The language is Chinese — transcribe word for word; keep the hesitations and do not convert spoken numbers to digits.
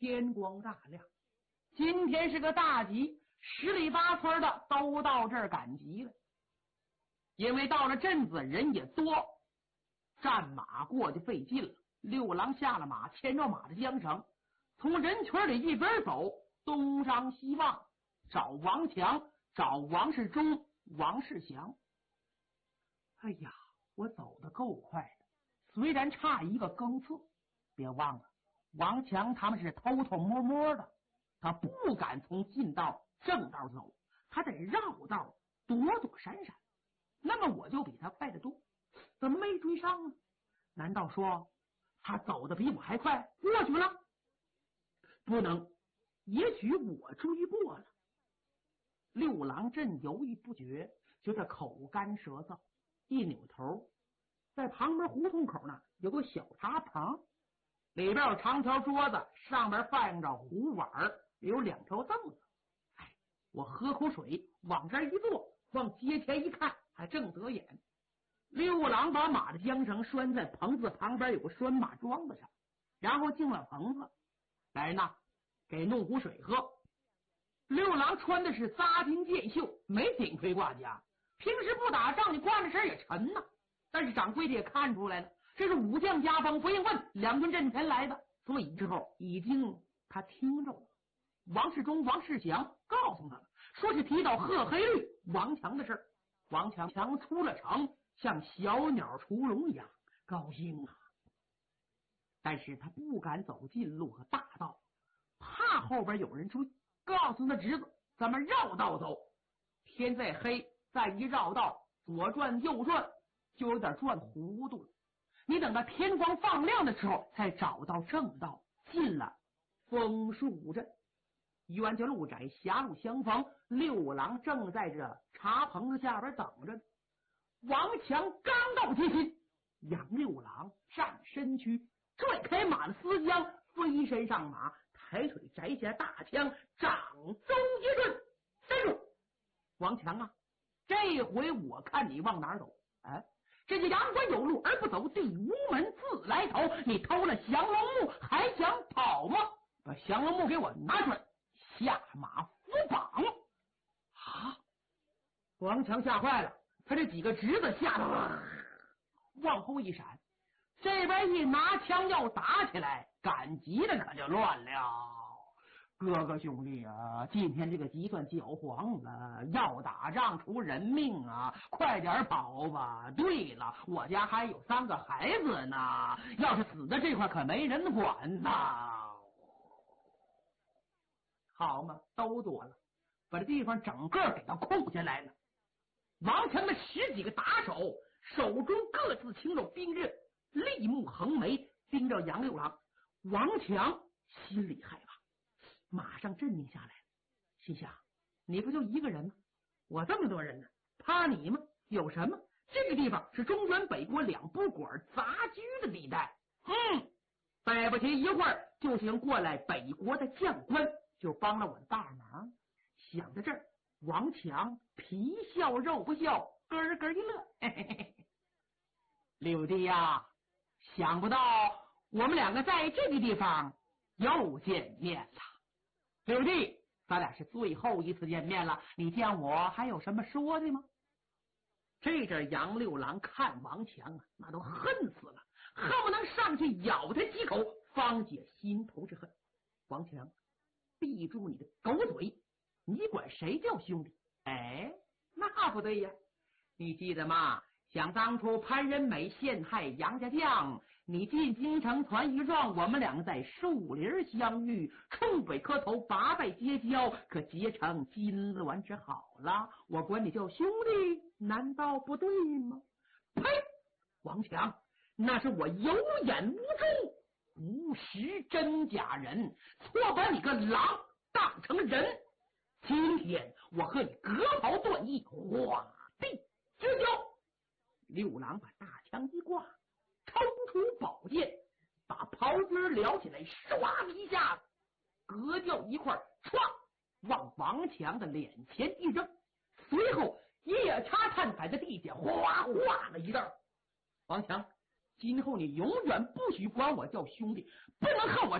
天光大亮，今天是个大吉，十里八村的都到这儿赶集了。因为到了镇子人也多，战马过去费劲了。六郎下了马，牵着马的缰绳，从人群里一边走，东张西望，找王强，找王世忠、王世祥。哎呀，我走得够快的，虽然差一个更次，别忘了王强他们是偷偷摸摸的，他不敢从近道正道走，他得绕道躲躲闪闪。那么我就比他快得多，怎么没追上呢？难道说他走得比我还快过去了？不能，也许我追过了。六郎正犹豫不决，觉得口干舌燥，一扭头，在旁边胡同口呢有个小茶棚，里边有长条桌子，上边放着壶碗，有两条凳子。哎，我喝口水，往这一坐，往街前一看，还正得眼。六郎把马的缰绳拴在棚子旁边有个拴马桩子上，然后进了棚子，来人呐，给弄壶水喝。六郎穿的是扎金箭袖，没顶盔挂甲，平时不打仗，你惯着身也沉呐。但是掌柜的也看出来了，这是武将家风，不应问两军阵前来的，所以之后已经他听着了。王世忠、王世祥告诉他了，说是提到贺黑律王强的事儿。王强强出了城，像小鸟出笼一样高兴啊，但是他不敢走近路和大道，怕后边有人追，告诉他侄子咱们绕道走，天再黑再一绕道，左转右转就有点转糊涂了，你等到天光放亮的时候才找到正道，进了枫树镇。冤家路窄，狭路相逢，六郎正在这茶棚子下边等着。王强刚到街心，杨六郎站身躯，拽开马的丝缰，飞身上马，抬腿摘下大枪，掌中一顿，站住！王强啊，这回我看你往哪儿走？哎，这个阳关有路而不走，地无门自来投。你偷了降龙木还想跑吗？把降龙木给我拿出来，下马伏绑！啊！王强吓坏了，他这几个侄子吓得往后一闪，这边一拿枪要打起来，赶集的可就乱了。哥哥兄弟啊，今天这个集算搅黄了，要打仗出人命啊，快点跑吧。对了，我家还有三个孩子呢，要是死在这块可没人管呐。好嘛，都躲了，把这地方整个给他控下来了。王强的十几个打手手中各自青肉冰刃，立目横眉盯着杨六郎。王强心里害怕，马上镇定下来了，心想你不就一个人吗？我这么多人呢，怕你吗？有什么？这个地方是中原北国两部馆杂居的地带，嗯，待不起一会儿就行过来北国的将官，就帮了我的大忙。想到这儿，王强皮笑肉不笑，咯咯一乐，嘿嘿嘿。六弟呀，想不到我们两个在这个地方又见面了。六弟，咱俩是最后一次见面了，你见我还有什么说的吗？这阵杨六郎看王强啊，那都恨死了，恨不能上去咬他几口，方解心头之恨。王强，闭住你的狗嘴，你管谁叫兄弟？哎，那不对呀，你记得吗？想当初潘仁美陷害杨家将，你进京城传一状，我们两个在树林相遇，冲北磕头，八拜结交，可结成金銮之好了。我管你叫兄弟，难道不对吗？呸！王强，那是我有眼无珠，无识真假人，错把你个狼当成人。今天我和你割袍断义，画地之交。六郎把大枪一挂，抽出宝剑，把袍子撩起来，唰的一下子割掉一块，唰往王强的脸前一扔，随后夜叉探踩在地下，哗哗的一道。王强，今后你永远不许管我叫兄弟，不能和我